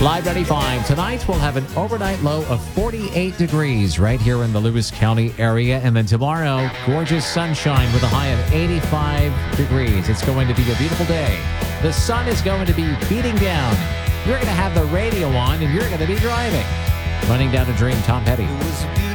Live 95. Tonight, we'll have an overnight low of 48 degrees right here in the Lewis County area. And then tomorrow, gorgeous sunshine with a high of 85 degrees. It's going to be a beautiful day. The sun is going to be beating down. You're going to have the radio on, and you're going to be driving. Running down a dream, Tom Petty.